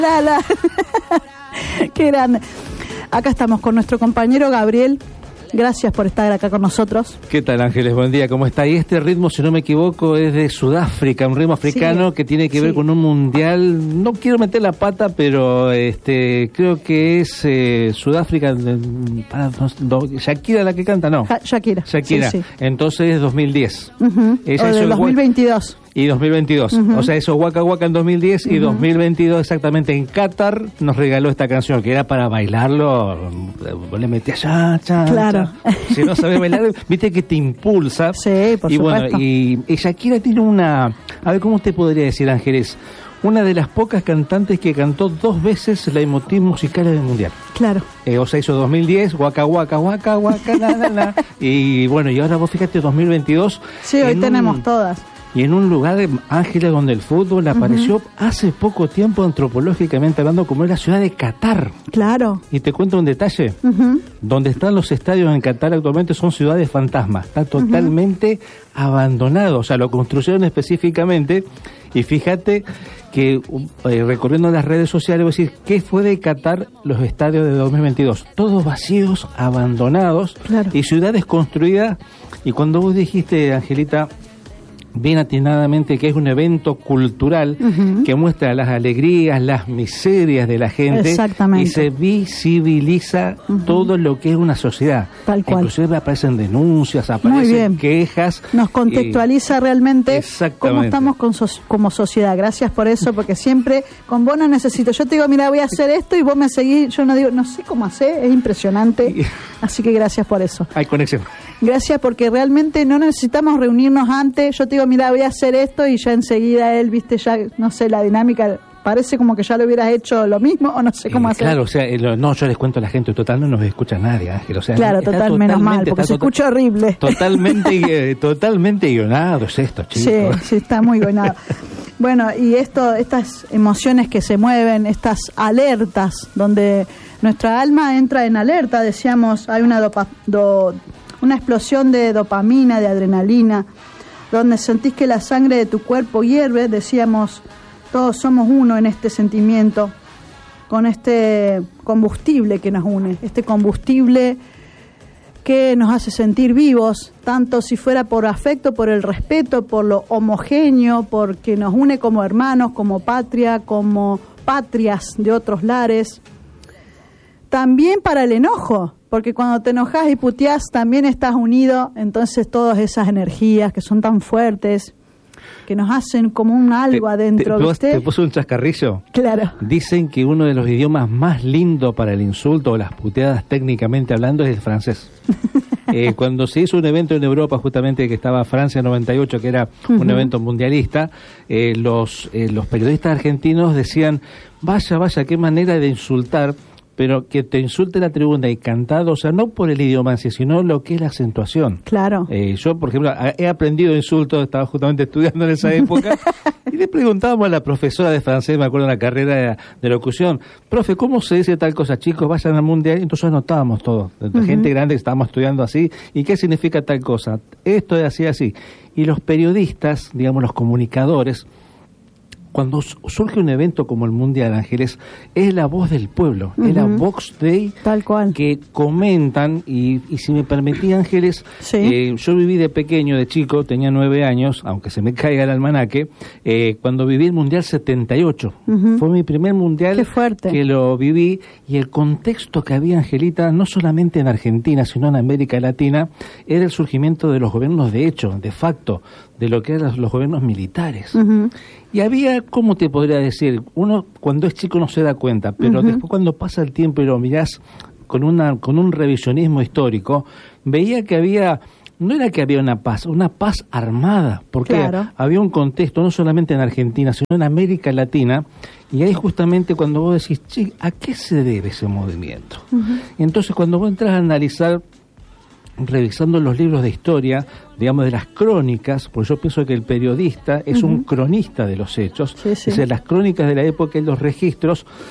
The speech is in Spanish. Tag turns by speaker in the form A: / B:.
A: Qué grande. Acá estamos con nuestro compañero Gabriel. Gracias por estar acá con nosotros.
B: ¿Qué tal, Ángeles? Buen día, ¿cómo está? Y este ritmo, si no me equivoco, es de Sudáfrica, un ritmo africano que tiene que ver con un mundial. No quiero meter la pata, pero creo que es Sudáfrica. Shakira la que canta, ¿no?
A: Shakira.
B: Sí. Entonces es 2010.
A: Ella o del 2022.
B: Y 2022, o sea, eso Waka Waka en 2010 y 2022 exactamente en Qatar nos regaló esta canción que era para bailarlo, vos le metías
A: claro.
B: Si no sabes bailar, viste que te impulsa.
A: Sí, por supuesto.
B: Bueno, y Shakira tiene una, a ver, ¿cómo te podría decir, Ángeles? Una de las pocas cantantes que cantó 2 veces la emotiv musical del mundial.
A: Claro.
B: O sea, hizo 2010, Waka Waka Waka Waka la. Y bueno, y ahora vos fíjate 2022.
A: Sí, hoy tenemos todas.
B: Y en un lugar, Ángeles, donde el fútbol apareció hace poco tiempo antropológicamente hablando, como es la ciudad de Qatar.
A: Claro.
B: Y te cuento un detalle. Donde están los estadios en Qatar actualmente son ciudades fantasmas. Está totalmente abandonado. O sea, lo construyeron específicamente. Y fíjate que recorriendo las redes sociales, voy a decir, ¿qué fue de Qatar los estadios de 2022? Todos vacíos, abandonados.
A: Claro.
B: Y ciudades construidas. Y cuando vos dijiste, Angelita, bien atinadamente que es un evento cultural que muestra las alegrías, las miserias de la gente.
A: Exactamente.
B: Y se visibiliza todo lo que es una sociedad.
A: Tal cual.
B: Inclusive aparecen denuncias, aparecen quejas.
A: Nos contextualiza realmente cómo estamos como sociedad. Gracias por eso, porque siempre con vos no necesito. Yo te digo, mira, voy a hacer esto y vos me seguís. Yo no digo, no sé cómo hacer, es impresionante. Así que gracias por eso.
B: Hay conexión.
A: Gracias, porque realmente no necesitamos reunirnos antes. Yo te digo, mira, voy a hacer esto y ya enseguida él, viste, ya, no sé, la dinámica, parece como que ya lo hubieras hecho lo mismo o no sé cómo hacer.
B: Claro, o sea, no, yo les cuento a la gente, total no nos escucha nadie, Ángel. O sea,
A: claro, total, menos mal, porque se escucha horrible.
B: Totalmente guionado es esto, chicos.
A: Sí, está muy guionado. Bueno, y estas emociones que se mueven, estas alertas, donde nuestra alma entra en alerta, decíamos, hay una explosión de dopamina, de adrenalina, donde sentís que la sangre de tu cuerpo hierve, decíamos, todos somos uno en este sentimiento, con este combustible que nos une, este combustible que nos hace sentir vivos, tanto si fuera por afecto, por el respeto, por lo homogéneo, porque nos une como hermanos, como patria, como patrias de otros lares. También para el enojo, porque cuando te enojas y puteás también estás unido, entonces todas esas energías que son tan fuertes, que nos hacen como un algo adentro, ¿viste?
B: ¿Te puso un chascarrillo?
A: Claro.
B: Dicen que uno de los idiomas más lindos para el insulto o las puteadas técnicamente hablando es el francés. Cuando se hizo un evento en Europa, justamente que estaba Francia 98, que era un evento mundialista, los periodistas argentinos decían, vaya, qué manera de insultar, pero que te insulte la tribuna y cantado, o sea, no por el idioma en sí, sino lo que es la acentuación.
A: Claro.
B: Yo, por ejemplo, he aprendido insultos, estaba justamente estudiando en esa época, y le preguntábamos a la profesora de francés, me acuerdo en la carrera de locución, profe, ¿cómo se dice tal cosa? Chicos, vayan al mundial, entonces anotábamos todo, gente grande que estábamos estudiando así, ¿y qué significa tal cosa? Esto es así. Y los periodistas, digamos, los comunicadores, cuando surge un evento como el Mundial, Ángeles, es la voz del pueblo, es la Vox Day,
A: tal cual,
B: que comentan, y si me permití, Ángeles, yo viví de pequeño, de chico, tenía 9 años, aunque se me caiga el almanaque, cuando viví el Mundial 78, fue mi primer Mundial.
A: Qué fuerte.
B: Que lo viví, y el contexto que había, Angelita, no solamente en Argentina, sino en América Latina, era el surgimiento de los gobiernos de hecho, de facto, de lo que eran los gobiernos militares. Y había, ¿cómo te podría decir? Uno cuando es chico no se da cuenta, pero después cuando pasa el tiempo y lo mirás con un revisionismo histórico, veía que había, no era que había una paz armada, porque había un contexto no solamente en Argentina, sino en América Latina, y ahí justamente cuando vos decís, che, ¿a qué se debe ese movimiento? Entonces cuando vos entras a analizar, revisando los libros de historia, digamos, de las crónicas, porque yo pienso que el periodista es un cronista de los hechos, es decir, las crónicas de la época y los registros